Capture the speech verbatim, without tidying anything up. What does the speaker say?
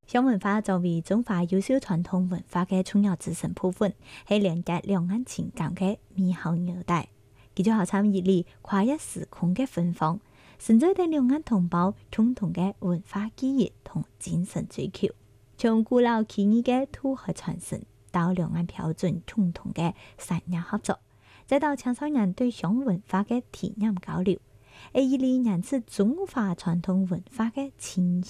鄉文化作為中華優秀傳統文化嘅重要組成部分，係連接兩岸情感嘅美好紐帶。佢就好參與嚟跨越時空嘅芬芳，承載對兩岸同胞共同嘅文化記憶同精神追求，從古老奇異嘅土河傳承到兩岸標準共同嘅產業合作，再到青少年對鄉文化嘅體驗交流，而以嚟認識中華傳統文化嘅清晰